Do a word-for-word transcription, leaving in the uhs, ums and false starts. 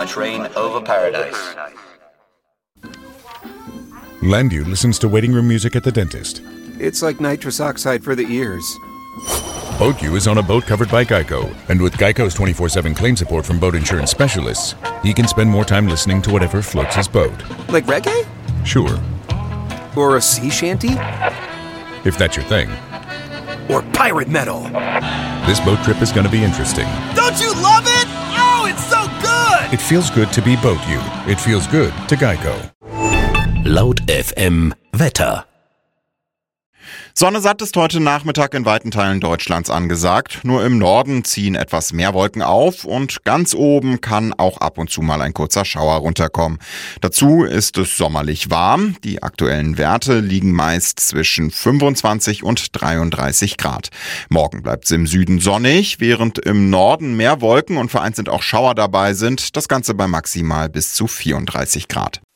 by train over paradise. Landu listens to waiting room music at the dentist. It's like nitrous oxide for the ears. BoatU is on a boat covered by Geico. And with Geico's twenty-four seven claim support from boat insurance specialists, he can spend more time listening to whatever floats his boat. Like reggae? Sure. Or a sea shanty? If that's your thing. Or pirate metal? This boat trip is going to be interesting. Don't you love it? Oh, it's so good! It feels good to be BoatU. It feels good to Geico. Laut F M Wetter. Sonne satt ist heute Nachmittag in weiten Teilen Deutschlands angesagt. Nur im Norden ziehen etwas mehr Wolken auf und ganz oben kann auch ab und zu mal ein kurzer Schauer runterkommen. Dazu ist es sommerlich warm. Die aktuellen Werte liegen meist zwischen fünfundzwanzig und dreiunddreißig Grad. Morgen bleibt es im Süden sonnig, während im Norden mehr Wolken und vereinzelt auch Schauer dabei sind. Das Ganze bei maximal bis zu vierunddreißig Grad.